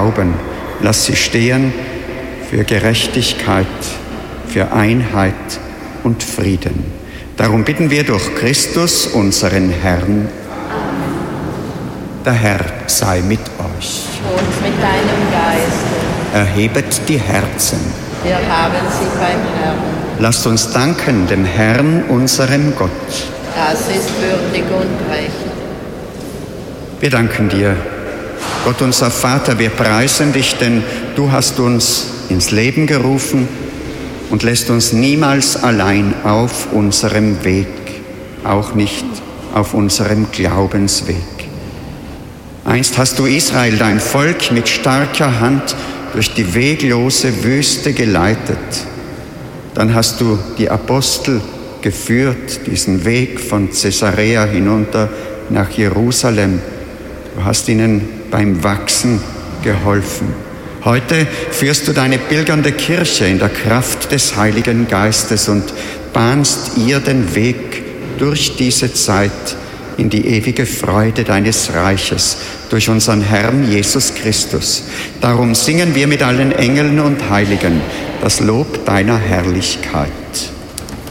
Glauben. Lass sie stehen für Gerechtigkeit, für Einheit und Frieden. Darum bitten wir durch Christus, unseren Herrn. Der Herr sei mit euch. Und mit deinem Geiste. Erhebet die Herzen. Wir haben sie beim Herrn. Lasst uns danken dem Herrn, unserem Gott. Das ist würdig und recht. Wir danken dir, Gott unser Vater, wir preisen dich, denn du hast uns ins Leben gerufen und lässt uns niemals allein auf unserem Weg, auch nicht auf unserem Glaubensweg. Einst hast du Israel, dein Volk, mit starker Hand durch die weglose Wüste geleitet. Dann hast du die Apostel geführt, diesen Weg von Caesarea hinunter nach Jerusalem. Du hast ihnen beim Wachsen geholfen. Heute führst du deine pilgernde Kirche in der Kraft des Heiligen Geistes und bahnst ihr den Weg durch diese Zeit in die ewige Freude deines Reiches, durch unseren Herrn Jesus Christus. Darum singen wir mit allen Engeln und Heiligen das Lob deiner Herrlichkeit.